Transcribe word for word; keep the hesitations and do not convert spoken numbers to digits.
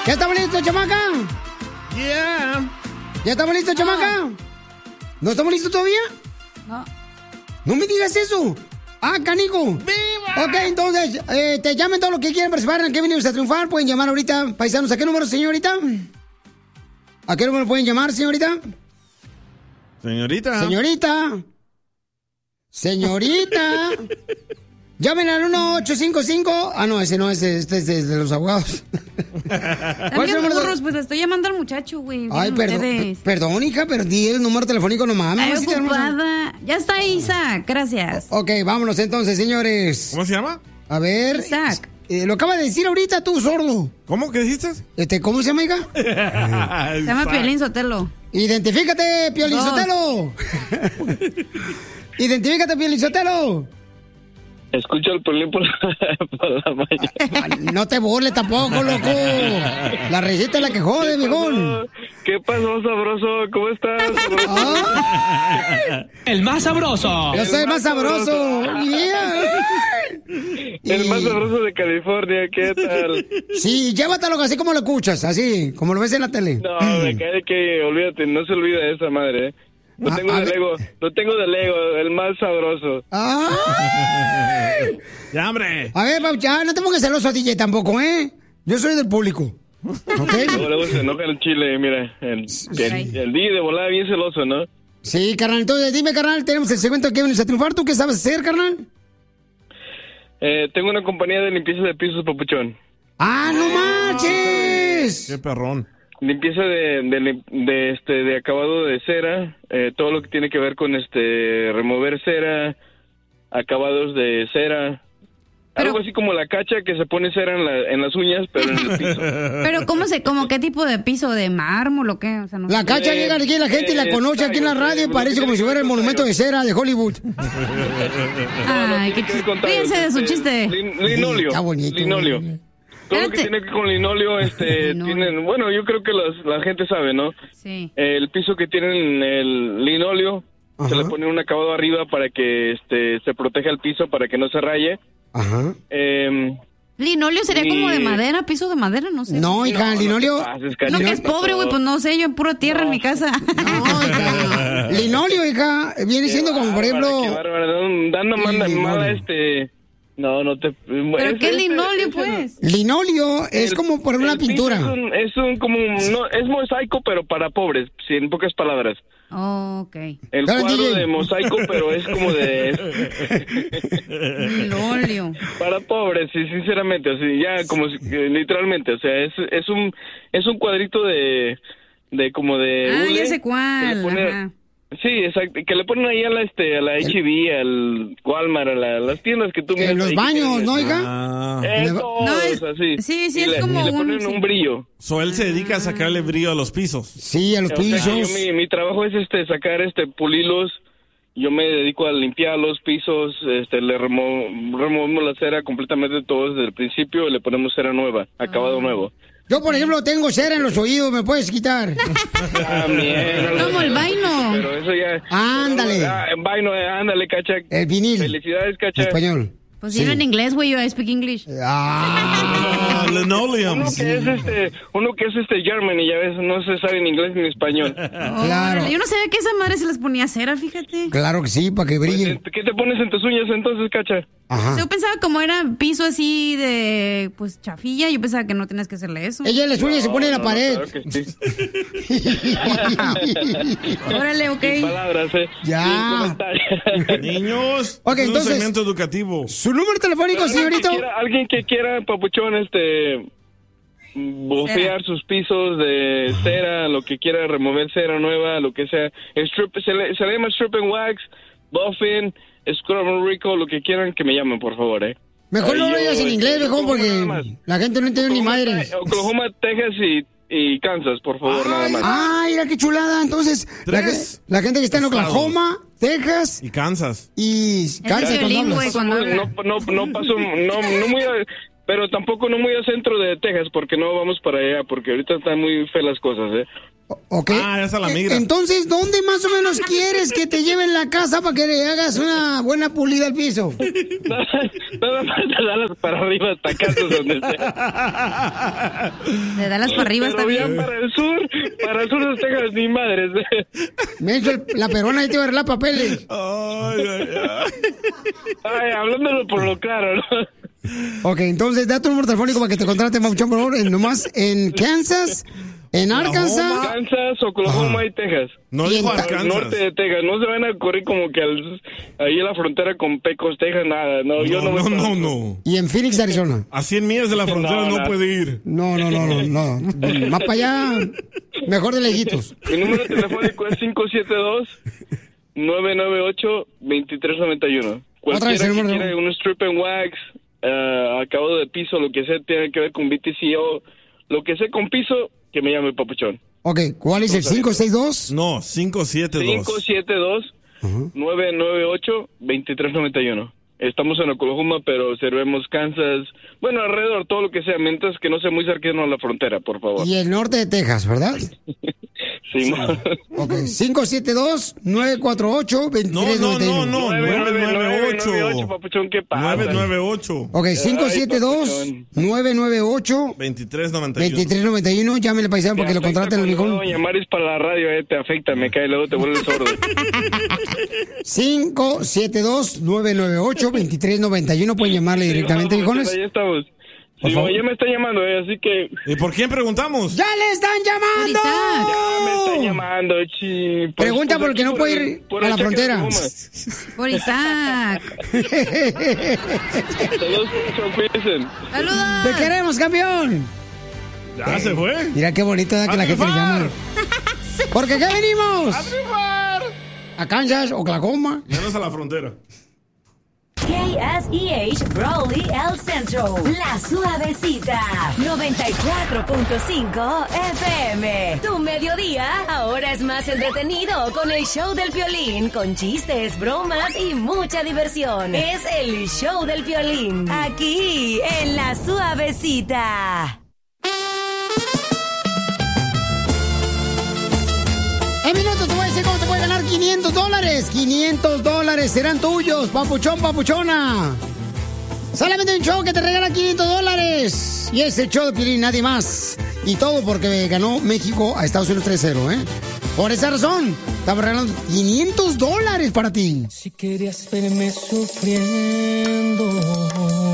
¿Ya estamos listos, chamaca? Yeah. ¿Ya estamos listos, chamaca? ¿No estamos listos todavía? No. No me digas eso. Ah, canico. ¡Viva! Ok, entonces, eh, te llamen todo lo que quieran participar en el que venimos a triunfar. Pueden llamar ahorita, paisanos. ¿A qué número, señorita? ¿A qué número pueden llamar, señorita? Señorita. Señorita. Señorita. Llamen al uno ocho cinco cinco. Ah, no, ese no, ese, este es de los abogados. También burros, pues le estoy llamando al muchacho, güey. Ay, perdón, Ustedes. perdón, hija, perdí el número telefónico nomás. Estoy ocupada. Ya está, Isaac, gracias. Ok, vámonos entonces, señores. ¿Cómo se llama? A ver. Isaac. Eh, lo acaba de decir ahorita tú, sordo. ¿Cómo? ¿Qué dijiste? Este, ¿cómo se llama, hija? Se llama Piolín Sotelo. Identifícate, Piolín Dos. Sotelo. Identifícate, Piolín Sotelo. Escucho el Piolín por, por la mañana. No te burles tampoco, loco. La receta es la que jode, viejón. ¿Qué pasó, sabroso? ¿Cómo estás? Ah. El más sabroso. Yo soy el más sabroso. Yeah. El Y- más sabroso de California, ¿qué tal? Sí, llévatelo así como lo escuchas, así, como lo ves en la tele. No, me cae que, olvídate, no se olvida de esa madre, ¿eh? Lo Ah, tengo a de ver. Lego, lo tengo de Lego, el más sabroso. Ay. Ya, hombre. A ver, Paucha, no te pongas celoso a D J tampoco, ¿eh? Yo soy del público. ¿Ok? Luego, luego se enoja el chile, mira. El, el, el día de volada bien celoso, ¿no? Sí, carnal. Entonces, dime, carnal, tenemos el segmento que vienes a triunfar. ¿Tú qué sabes hacer, carnal? Eh, tengo una compañía de limpieza de pisos, papuchón. ¡Ah, no marches! Qué perrón. Limpieza de, de, lim- de, este, de acabado de cera, eh, todo lo que tiene que ver con este remover cera, acabados de cera. Pero- Algo así como la cacha que se pone cera en, la, en las uñas, pero en el piso. Pero, ¿cómo se, como qué tipo de piso? ¿De mármol o qué? O sea, no La sé. cacha Eh, llega aquí, la gente y la eh, conoce aquí en la tallo, radio y eh, parece como si fuera el monumento de cera de Hollywood. Ay, qué tiene que ver chiste. con tallos, Ríense de su este, chiste. lin- linoleo. Está bonito. Linoleo. Todo lo que Espérate. tiene que ver con linoleo, este, Linoleo. tienen, bueno, yo creo que las- la gente sabe, ¿no? Sí. El piso que tienen el linoleo, se Ajá. le pone un acabado arriba para que este se proteja el piso, para que no se raye. Ajá. Eh, Linoleo sería Y- como de madera, piso de madera, no sé. No, hija, el linoleo. te pases, No, cacha, que es ¿qué pobre, güey, pasó? pues no sé, yo en pura tierra en mi casa. No, hija. Linoleo, hija, viene siendo como, por Bárbara, ejemplo. qué bárbara, dando- dando manda- Linoleo. mala este... No, no te... ¿Pero qué es linoleo, pues? Linoleo es como por una pintura. Es un, es un como un- no, es mosaico, pero para pobres, sí, en pocas palabras. Oh, ok. El Claro, cuadro D J. de mosaico, pero es como de... Linoleo. Para pobres, sí, sinceramente, así, ya como si- eh, literalmente, o sea, es, es un es un cuadrito de de como de Ah, hule ya sé que cuál. le pone- Ajá. sí, exacto, que le ponen ahí a la este a la H E B, al Walmart, a la- las tiendas que tú miras En los ahí que baños, tienen, ¿no, hija? Ah. eh, No, todos, es- así. sí, sí, Y es le- como y le un- ponen sí. un brillo. So, él se dedica a sacarle brillo a los pisos. Sí, a los O sea, pisos. yo, mi, mi trabajo es este sacar este pulilos. Yo me dedico a limpiar los pisos, este le remo- removemos la cera completamente todo desde el principio y le ponemos cera nueva, acabado nuevo. Yo, por ejemplo, tengo cera en los oídos, ¿me puedes quitar? También. Como el vaino. Pero eso ya. Ándale. Ah, en vaino, eh, ándale, cacha. El vinil. Felicidades, cacha. Español. Pues Sí. sí, en inglés, güey, yo I speak English. Ah, Ah, linoleum. Uno que es este, uno que es este German y ya ves, no se sabe ni inglés ni español. Claro. Órale, yo no sabía que esa madre se les ponía cera, fíjate. claro que sí, para que brille. ¿Qué te pones en tus uñas entonces, cacha? Ajá. Yo pensaba como era piso así de, pues, chafilla, yo pensaba que no tenías que hacerle eso. Ella las uñas se pone en la No, pared. claro que sí. Órale, ok. Sin palabras, eh. Ya. Sin comentarios. Niños, Ok, es entonces- un segmento educativo. Su número telefónico, Alguien que señorito. quiera- Alguien que quiera, papuchón, este, bofear sus pisos de cera, lo que quiera, remover cera nueva, lo que sea. Strip, se, le, se le llama strip and wax, buffing, scrub and rico, lo que quieran, que me llamen, por favor, eh. Mejor no Ay, lo yo, digas en este, inglés, mejor, Oklahoma porque nada más. la gente no entiende ni Oklahoma, madre. Te- Oklahoma, Texas y, y Kansas, por favor, nada más. Ah, mira qué chulada. Entonces, la, Tres ge- la gente que está en estados. Oklahoma, Texas Y Kansas. y Kansas, violín, cuando güey, hablas. cuando No, no, no paso, no, no muy, pero tampoco no muy al centro de Texas, porque no vamos para allá, porque ahorita están muy feas las cosas, ¿eh? Ok. Ah, esa la migra. Entonces, ¿dónde más o menos quieres que te lleven la casa para que le hagas una buena pulida al piso? Nada más de Dallas para arriba hasta Kansas, donde sea. De Dallas para arriba Pero está ya bien. para el sur, para el sur de Texas, ni madres. Me hizo el- la perona ahí te va a arreglar papeles. Ay, ay, ay. Ay, hablándolo por lo claro, ¿no? Ok, entonces da tu número telefónico para que te contrate, Papuchón, por favor. En, nomás en Kansas, en Arkansas. Kansas, Oklahoma Ajá. y Texas. No Y dijo en- Al Arkansas. norte de Texas. No se van a correr como que al, ahí en la frontera con Pecos, Texas, nada. No, yo no, No, voy no, para- no, no. Y en Phoenix, Arizona. A cien millas de la frontera No, no, no. puede ir. No, no, no, no, no. Más para allá, mejor de lejitos. Mi número telefónico es cinco siete dos, nueve nueve ocho, dos tres nueve uno. Otra vez Cualquiera el que número. quiera un strip and wax, uh, acabado de piso, lo que sea, tiene que ver con B T C O, lo que sea con piso, que me llame Papuchón. Ok, ¿cuál es el cinco seis dos? No, cinco siete cinco dos. siete dos, nueve nueve ocho, dos tres nueve uno. Estamos en Oklahoma, pero servemos Kansas, bueno, alrededor, todo lo que sea, mientras que no sea muy cercano a la frontera, por favor. Y el norte de Texas, ¿verdad? Sí, ma. Ok, cinco siete dos, nueve cuatro ocho, dos No, tres no, nueve no, uno. no. nueve nueve nueve ocho, ocho. Papuchón, ¿qué pasa? nueve nueve ocho. Ok, cinco siete dos, nueve nueve ocho, veintitrés noventa y uno. dos tres nueve uno. Llámele, paisano, porque Te lo afecta contraten el cuando viejón. puedo llamar es para la radio, eh, te afecta, me cae, luego te vuelves sordo. cinco siete dos, nueve nueve ocho, dos tres nueve uno. Pueden llamarle directamente, Sí, vamos, viejones. ahí estamos. Por Sí, favor. ya me está llamando, eh, así que ¿Y por quién preguntamos? ¡Ya le están llamando! Isaac. ya me está llamando, chi. Pues, Pregunta pues, por qué no por puede el- ir por a el la cheque de frontera. Oklahoma. Por Isaac. Saludos, mucho, cuídense. ¡Saludos! ¡Te queremos, campeón! Ya se fue. Mira qué bonito da que ¡A la gente le triunfar! llama. ¿Porque qué venimos? ¡A triunfar! A Kansas, Oklahoma. Menos a la frontera. K S E H Brawley El Centro, La Suavecita, noventa y cuatro punto cinco F M. Tu mediodía ahora es más entretenido con el show del Piolín, con chistes, bromas y mucha diversión. Es el show del Piolín, aquí en La Suavecita. En minutos te voy a decir cómo te puedes ganar quinientos dólares. quinientos dólares serán tuyos, papuchón, papuchona. Solamente un show que te regala quinientos dólares. Y es el show de Piolín, nadie más. Y todo porque ganó México a Estados Unidos tres cero, ¿eh? Por esa razón, estamos regalando quinientos dólares para ti. Si querías verme sufriendo,